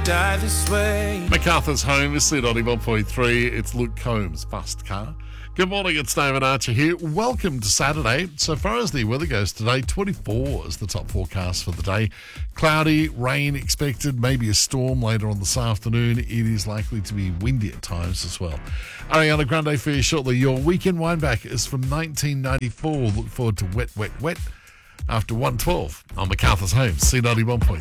die this way. MacArthur's Home is Sid on 1.3. It's Luke Combs' Fast Car. Good morning, it's David Archer here. Welcome to Saturday. So far as the weather goes today, 24 is the top forecast for the day. Cloudy, rain expected, maybe a storm later on this afternoon. It is likely to be windy at times as well. Ariana Grande for you shortly. Your weekend wineback is from 1994. Look forward to Wet, Wet, Wet after 1:12 on MacArthur's Home, C91.3.